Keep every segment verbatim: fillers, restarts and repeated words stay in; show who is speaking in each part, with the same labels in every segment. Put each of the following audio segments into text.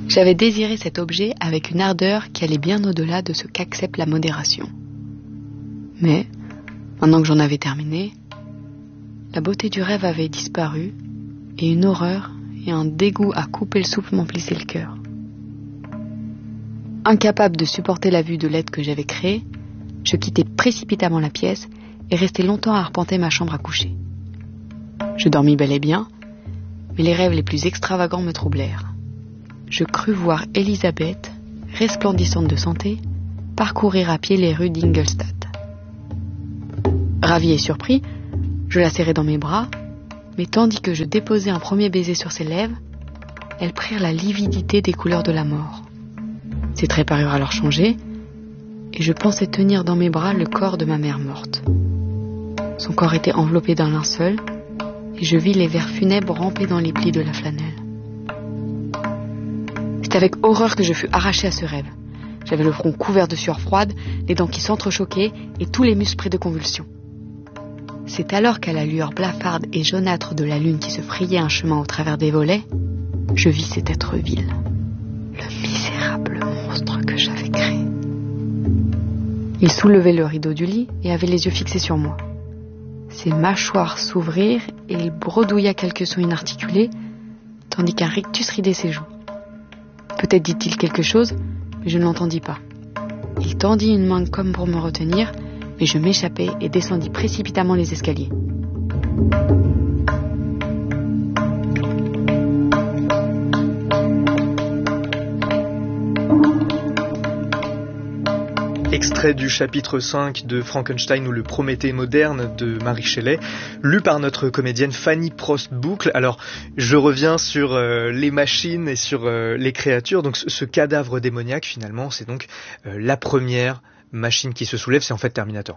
Speaker 1: J'avais désiré cet objet avec une ardeur qui allait bien au-delà de ce qu'accepte la modération. Mais, maintenant que j'en avais terminé, la beauté du rêve avait disparu et une horreur et un dégoût à couper le souffle m'emplissaient le cœur. Incapable de supporter la vue de l'être que j'avais créé, je quittai précipitamment la pièce et restai longtemps à arpenter ma chambre à coucher. Je dormis bel et bien, mais les rêves les plus extravagants me troublèrent. Je crus voir Elisabeth, resplendissante de santé, parcourir à pied les rues d'Ingolstadt. Ravi et surpris, je la serrai dans mes bras, mais tandis que je déposai un premier baiser sur ses lèvres, elles prirent la lividité des couleurs de la mort. Ses traits parurent alors changer, et je pensais tenir dans mes bras le corps de ma mère morte. Son corps était enveloppé d'un linceul, et je vis les vers funèbres ramper dans les plis de la flanelle. C'est avec horreur que je fus arrachée à ce rêve. J'avais le front couvert de sueur froide, les dents qui s'entrechoquaient et tous les muscles pris de convulsions. C'est alors qu'à la lueur blafarde et jaunâtre de la lune qui se frayait un chemin au travers des volets, je vis cet être vil, le misérable monstre que j'avais créé. Il soulevait le rideau du lit et avait les yeux fixés sur moi. Ses mâchoires s'ouvrirent et il bredouilla quelques sons inarticulés, tandis qu'un rictus ridait ses joues. Peut-être dit-il quelque chose, mais je ne l'entendis pas. Il tendit une main comme pour me retenir, mais je m'échappai et descendis précipitamment les escaliers.
Speaker 2: Extrait du chapitre cinq de Frankenstein ou le Prométhée moderne de Mary Shelley, lu par notre comédienne Fanny Prost-Boucle. Alors, je reviens sur euh, les machines et sur euh, les créatures. Donc, ce, ce cadavre démoniaque, finalement, c'est donc euh, la première machine qui se soulève, c'est en fait Terminator.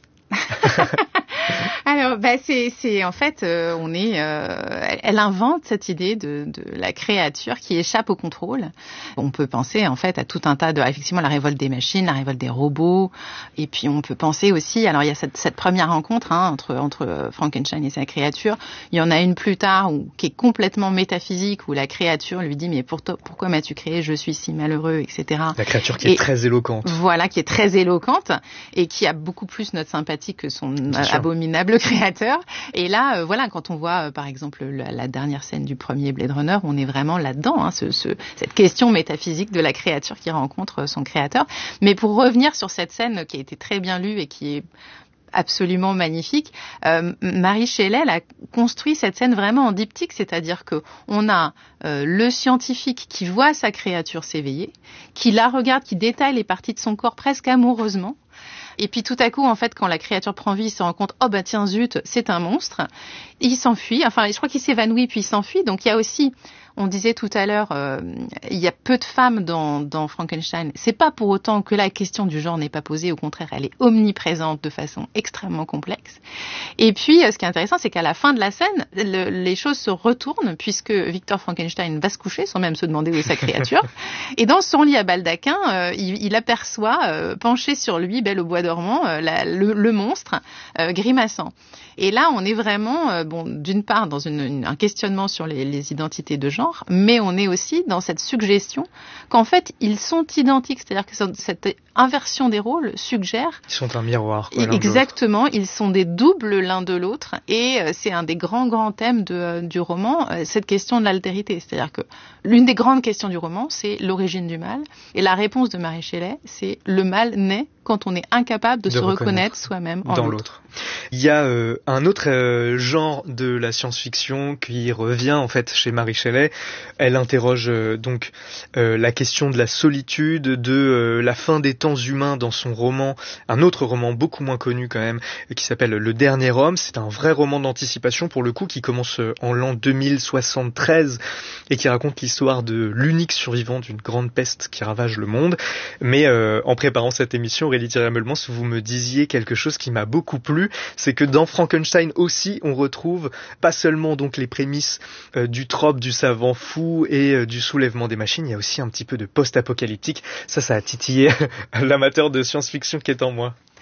Speaker 3: Alors, bah, c'est, c'est en fait, euh, on est, euh, elle, elle invente cette idée de, de la créature qui échappe au contrôle. On peut penser en fait à tout un tas de, effectivement, la révolte des machines, la révolte des robots, et puis on peut penser aussi, alors il y a cette, cette première rencontre hein, entre entre Frankenstein et sa créature. Il y en a une plus tard où, qui est complètement métaphysique où la créature lui dit mais pour toi, pourquoi m'as-tu créé? Je suis si malheureux, et cetera.
Speaker 2: La créature qui
Speaker 3: et,
Speaker 2: est très éloquente.
Speaker 3: Voilà, qui est très éloquente et qui a beaucoup plus notre sympathie que son abominable créateur. Et là, euh, voilà, quand on voit, euh, par exemple, la, la dernière scène du premier Blade Runner, on est vraiment là-dedans, hein, ce, ce, cette question métaphysique de la créature qui rencontre son créateur. Mais pour revenir sur cette scène qui a été très bien lue et qui est absolument magnifique, euh, Mary Shelley elle a construit cette scène vraiment en diptyque, c'est-à-dire que on a euh, le scientifique qui voit sa créature s'éveiller, qui la regarde, qui détaille les parties de son corps presque amoureusement. Et puis tout à coup, en fait, quand la créature prend vie, il se rend compte, oh bah tiens zut, c'est un monstre. Il s'enfuit, enfin je crois qu'il s'évanouit puis il s'enfuit. Donc il y a aussi, on disait tout à l'heure, euh, il y a peu de femmes dans, dans Frankenstein. C'est pas pour autant que la question du genre n'est pas posée, au contraire, elle est omniprésente de façon extrêmement complexe. Et puis ce qui est intéressant, c'est qu'à la fin de la scène, le, les choses se retournent puisque Victor Frankenstein va se coucher sans même se demander où est sa créature. Et dans son lit à baldaquin, euh, il, il aperçoit, euh, penché sur lui, belle au bois dormant, euh, la, le, le monstre euh, grimaçant. Et là, on est vraiment, euh, bon, d'une part, dans une, une, un questionnement sur les, les identités de genre, mais on est aussi dans cette suggestion qu'en fait, ils sont identiques. C'est-à-dire que cette inversion des rôles suggère...
Speaker 2: Ils sont un miroir. Quoi,
Speaker 3: exactement, ils sont des doubles l'un de l'autre. Et euh, c'est un des grands, grands thèmes de, euh, du roman, euh, cette question de l'altérité. C'est-à-dire que l'une des grandes questions du roman, c'est l'origine du mal. Et la réponse de Mary Shelley, c'est le mal naît quand on est incapable de, de se reconnaître, reconnaître soi-même en
Speaker 2: dans
Speaker 3: l'autre.
Speaker 2: l'autre. Il y a euh, un autre euh, genre de la science-fiction qui revient en fait chez Mary Shelley. Elle interroge euh, donc euh, la question de la solitude, de euh, la fin des temps humains dans son roman, un autre roman beaucoup moins connu quand même, qui s'appelle Le Dernier Homme. C'est un vrai roman d'anticipation pour le coup qui commence en l'an deux mille soixante-treize et qui raconte l'histoire de l'unique survivant d'une grande peste qui ravage le monde. Mais euh, en préparant cette émission, Aurélie Thierry-Melmans, vous me disiez quelque chose qui m'a beaucoup plu, c'est que dans Frankenstein aussi, on retrouve pas seulement donc les prémices euh, du trope du savant fou et euh, du soulèvement des machines, il y a aussi un petit peu de post-apocalyptique. Ça, ça a titillé l'amateur de science-fiction qui est en moi.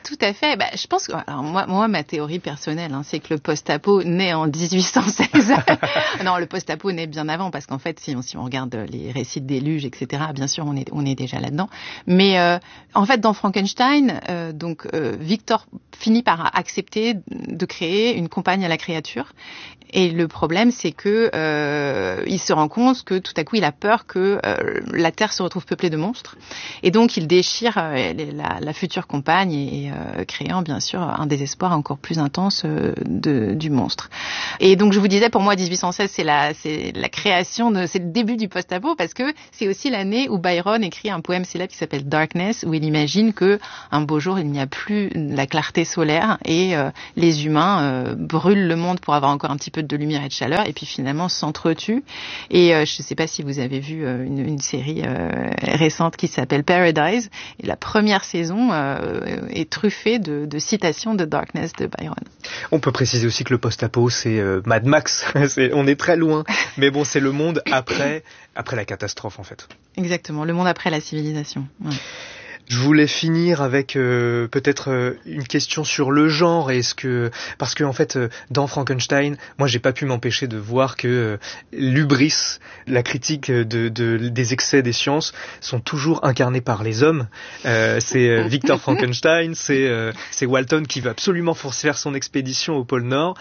Speaker 3: Tout à fait. Bah, je pense que alors moi, moi, ma théorie personnelle, hein, c'est que le post-apo naît en dix-huit cent seize. Non, le post-apo naît bien avant, parce qu'en fait, si on, si on regarde les récits de déluge, et cetera, bien sûr, on est, on est déjà là-dedans. Mais euh, en fait, dans Frankenstein, euh, donc euh, Victor finit par accepter de créer une compagne à la créature. Et le problème, c'est que euh, il se rend compte que tout à coup, il a peur que euh, la Terre se retrouve peuplée de monstres. Et donc, il déchire euh, la, la future compagne et, et euh, créant, bien sûr, un désespoir encore plus intense euh, de, du monstre. Et donc, je vous disais, pour moi, dix-huit cent seize, c'est la, c'est la création, de, c'est le début du post-apo, parce que c'est aussi l'année où Byron écrit un poème célèbre qui s'appelle Darkness, où il imagine que un beau jour, il n'y a plus la clarté solaire et euh, les humains euh, brûlent le monde pour avoir encore un petit peu de lumière et de chaleur, et puis finalement s'entretuent. Et euh, je ne sais pas si vous avez vu euh, une, une série euh, récente qui s'appelle Paradise, et la première saison euh, est truffée de, de citations de Darkness de Byron.
Speaker 2: On peut préciser aussi que le post-apo, c'est euh, Mad Max, c'est, on est très loin, mais bon, c'est le monde après, après la catastrophe en fait.
Speaker 3: Exactement, le monde après la civilisation. Ouais.
Speaker 2: Je voulais finir avec euh, peut-être euh, une question sur le genre. Est-ce que parce que en fait euh, dans Frankenstein, moi j'ai pas pu m'empêcher de voir que euh, l'hubris, la critique de, de des excès des sciences sont toujours incarnés par les hommes. Euh, c'est euh, Victor Frankenstein, c'est euh, c'est Walton qui veut absolument faire son expédition au pôle Nord.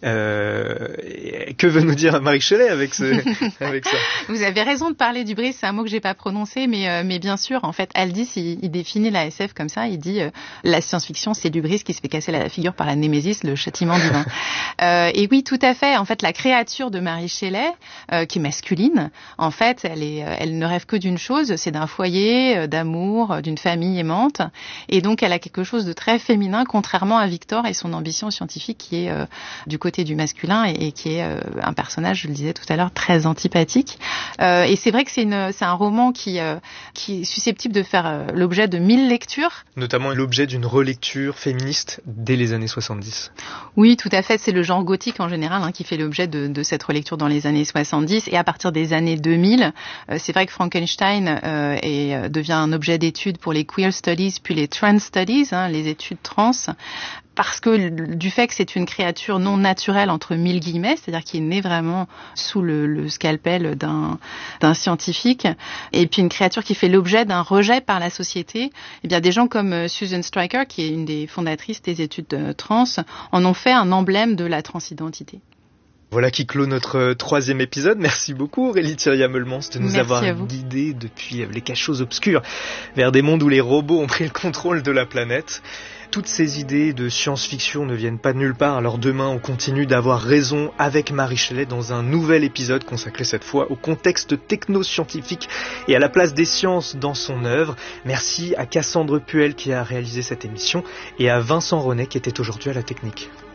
Speaker 2: Euh, que veut nous dire Marie Shelley avec ce avec ça?
Speaker 3: Vous avez raison de parler d'hubris, c'est un mot que j'ai pas prononcé, mais euh, mais bien sûr, en fait, Aldis il, il définit la S F comme ça, il dit euh, la science-fiction, c'est l'hubris qui se fait casser la figure par la némésis, le châtiment divin. euh, et oui, tout à fait. En fait, la créature de Mary Shelley, euh, qui est masculine, en fait, elle est, elle ne rêve que d'une chose, c'est d'un foyer, euh, d'amour, euh, d'une famille aimante, et donc elle a quelque chose de très féminin, contrairement à Victor et son ambition scientifique qui est euh, du côté du masculin et, et qui est euh, un personnage, je le disais tout à l'heure, très antipathique. Euh, et c'est vrai que c'est, une, c'est un roman qui, euh, qui est susceptible de faire euh, l'objet de mille lectures.
Speaker 2: Notamment l'objet d'une relecture féministe dès les années soixante-dix.
Speaker 3: Oui, tout à fait. C'est le genre gothique en général hein, qui fait l'objet de, de cette relecture dans les années soixante-dix. Et à partir des années deux mille, euh, c'est vrai que Frankenstein euh, est, euh, devient un objet d'étude pour les queer studies puis les trans studies, hein, les études trans. Parce que du fait que c'est une créature non naturelle entre mille guillemets, c'est-à-dire qui est née vraiment sous le, le scalpel d'un, d'un scientifique, et puis une créature qui fait l'objet d'un rejet par la société, eh bien des gens comme Susan Stryker, qui est une des fondatrices des études trans, en ont fait un emblème de la transidentité.
Speaker 2: Voilà qui clôt notre troisième épisode. Merci beaucoup Aurélie Thiriat-Meulemans de nous
Speaker 3: Merci
Speaker 2: avoir guidés depuis les cachots obscurs vers des mondes où les robots ont pris le contrôle de la planète. Toutes ces idées de science-fiction ne viennent pas de nulle part, alors demain on continue d'avoir raison avec Marie Shelley dans un nouvel épisode consacré cette fois au contexte techno-scientifique et à la place des sciences dans son œuvre. Merci à Cassandre Puel qui a réalisé cette émission et à Vincent Renet qui était aujourd'hui à la technique.